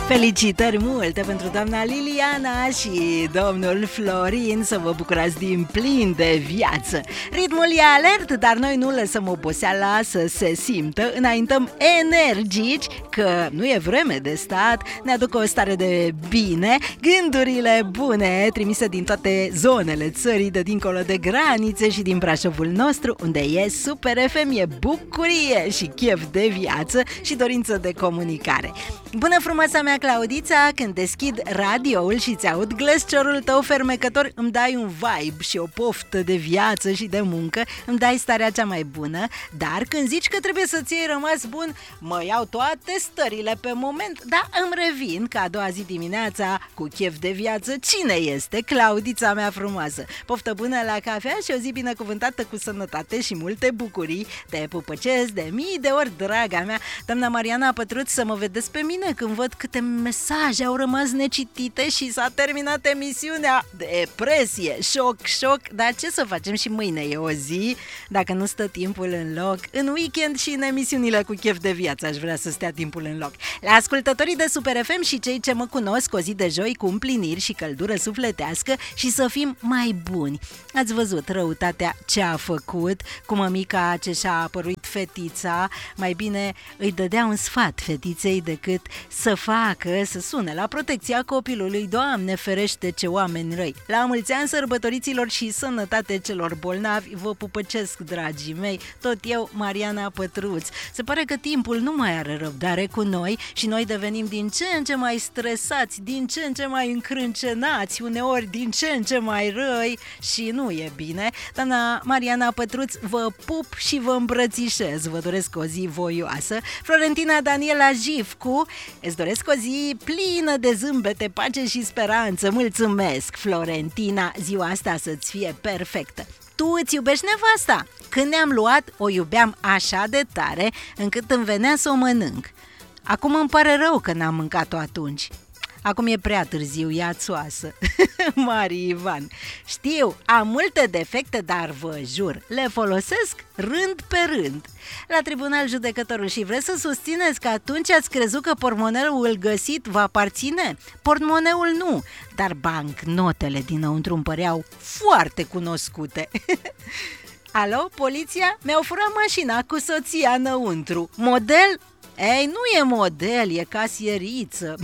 Felicitări multe pentru doamna Liliana și domnul Florin, să vă bucurați din plin de viață. Ritmul e alert, dar noi nu lăsăm oboseala să se simtă. Înaintăm energici, că nu e vreme de stat, ne aduc o stare de bine, gândurile bune trimise din toate zonele țării de dincolo de granițe și din Brașovul nostru, unde e Super FM, e bucurie și chef de viață și dorință de comunicare. Bună frumoasa mea Claudița, când deschid radioul și ți aud glăsciorul tău fermecător, îmi dai un vibe și o poftă de viață și de muncă, îmi dai starea cea mai bună, dar când zici că trebuie să-ți iei rămas bun, mă iau toate stările pe moment, dar îmi revin ca a doua zi dimineața cu chef de viață. Cine este? Claudița mea frumoasă. Poftă bună la cafea și o zi binecuvântată cu sănătate și multe bucurii. Te pupăcesc de mii de ori, draga mea. Doamna Mariana Pătruț, să mă vedeți pe mine când văd câte mesaje au rămas necitite și s-a terminat emisiunea. Depresie, șoc, dar ce să facem, și mâine e o zi, dacă nu stă timpul în loc. În weekend și în emisiunile cu chef de viață aș vrea să stea timpul în loc. La ascultătorii de Super FM și cei ce mă cunosc, o zi de joi cu împliniri și căldură sufletească și să fim mai buni. Ați văzut răutatea ce a făcut cu mămica ce și-a apărut fetița? Mai bine îi dădea un sfat fetiței decât să facă, să sune la protecția copilului. Doamne ferește, ce oameni răi! La mulți ani sărbătoriților și sănătate celor bolnavi, vă pupăcesc, dragii mei, tot eu, Mariana Pătruț. Se pare că timpul nu mai are răbdare cu noi și noi devenim din ce în ce mai stresați, din ce în ce mai încrâncenați, uneori din ce în ce mai răi și nu e bine. Doamna Mariana Pătruț, vă pup și vă îmbrățișez, vă doresc o zi voioasă. Florentina Daniela Jivcu, îți doresc o zi plină de zâmbete, pace și speranță. Mulțumesc, Florentina, ziua asta să-ți fie perfectă. Tu îți iubești nevasta? Când ne-am luat, o iubeam așa de tare încât îmi venea să o mănânc. Acum îmi pare rău că n-am mâncat-o atunci. Acum e prea târziu, e ațoasă. Mari Ivan, știu, am multe defecte, dar vă jur, le folosesc rând pe rând. La tribunal judecătorul, și vreți să susțineți că atunci ați crezut că portmoneul găsit vă aparține? Portmoneul nu, dar bancnotele dinăuntru îmi păreau foarte cunoscute. Alo, poliția? Mi-au furat mașina cu soția înăuntru. Model? Ei, nu e model, e casieriță.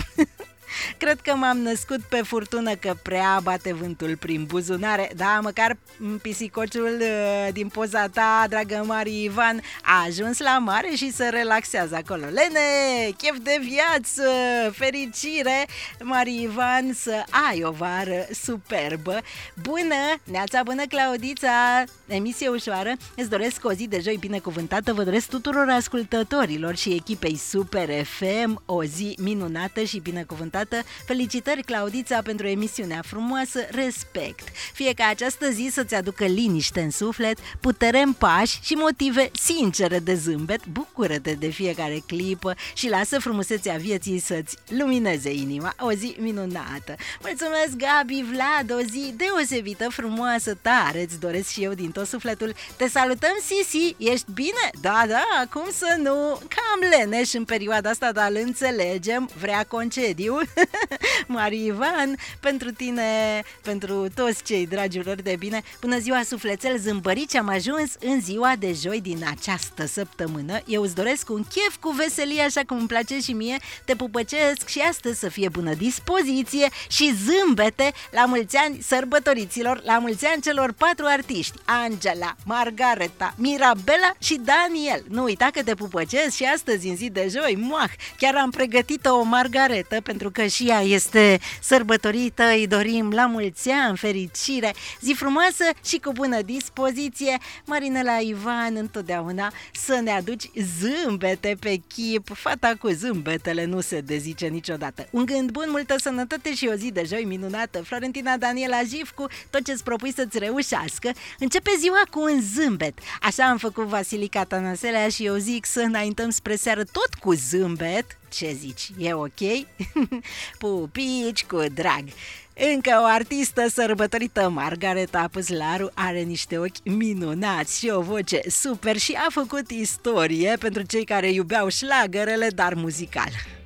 Cred că m-am născut pe furtună, că prea bate vântul prin buzunare. Da, măcar pisicociul din poza ta, dragă Mari Ivan, a ajuns la mare și se relaxează acolo. Lene, chef de viață, fericire, Mari Ivan, să ai o vară superbă. Bună, neața bună Claudița, emisie ușoară. Îți doresc o zi de joi binecuvântată. Vă doresc tuturor ascultătorilor și echipei Super FM o zi minunată și binecuvântată. Felicitări, Claudița, pentru emisiunea frumoasă, respect. Fie ca această zi să-ți aducă liniște în suflet, putere în pași și motive sincere de zâmbet. Bucură-te de fiecare clipă și lasă frumusețea vieții să-ți lumineze inima. O zi minunată. Mulțumesc, Gabi Vlad, o zi deosebită, frumoasă, tare îți doresc și eu din tot sufletul. Te salutăm, Sisi, ești bine? Da, cum să nu? Cam leneș în perioada asta, dar îl înțelegem, vrea concediu. Mari Ivan, pentru tine, pentru toți cei dragilor de bine, bună ziua sufletel zâmbărici, am ajuns în ziua de joi din această săptămână. Eu îți doresc un chef cu veselie, așa cum îmi place și mie. Te pupăcesc și astăzi să fie bună dispoziție și zâmbete. La mulți ani sărbătoriților, la mulți ani celor 4 artiști: Angela, Margareta, Mirabela și Daniel. Nu uita că te pupăcesc și astăzi în zi de joi. Chiar am pregătit o Margaretă pentru că și ea este sărbătorită. Îi dorim la mulți ani, fericire, zi frumoasă și cu bună dispoziție. Marinela Ivan, întotdeauna să ne aduci zâmbete pe chip. Fata cu zâmbetele nu se dezice niciodată. Un gând bun, multă sănătate și o zi de joi minunată. Florentina Daniela Jivcu, tot ce-ți propui să-ți reușească, începe ziua cu un zâmbet. Așa am făcut Vasilica Tanaselea și eu zic să înaintăm spre seară tot cu zâmbet. Ce zici? E ok? Pupici cu drag! Încă o artistă sărbătorită, Margareta Păslaru, are niște ochi minunați și o voce super și a făcut istorie pentru cei care iubeau șlagărele, dar muzical.